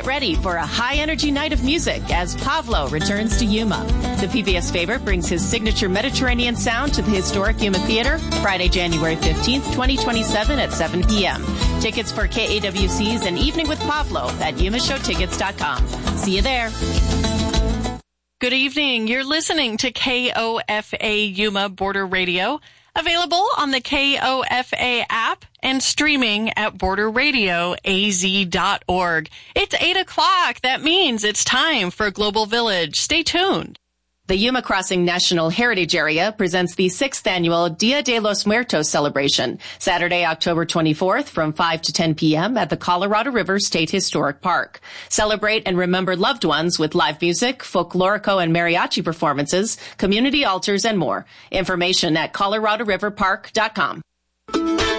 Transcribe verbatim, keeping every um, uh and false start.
Get ready for a high-energy night of music as Pablo returns to Yuma. The P B S favorite brings his signature Mediterranean sound to the historic Yuma Theater Friday, January fifteenth, twenty twenty-seven at seven p.m. Tickets for K A W C's An Evening with Pablo at yuma show tickets dot com. See you there. Good evening. You're listening to K O F A Yuma Border Radio, available on the K O F A app and streaming at border radio a z dot org. It's eight o'clock. That means it's time for Global Village. Stay tuned. The Yuma Crossing National Heritage Area presents the sixth annual Dia de los Muertos celebration, Saturday, October twenty-fourth from five to ten p.m. at the Colorado River State Historic Park. Celebrate and remember loved ones with live music, folklorico and mariachi performances, community altars, and more. Information at colorado river park dot com.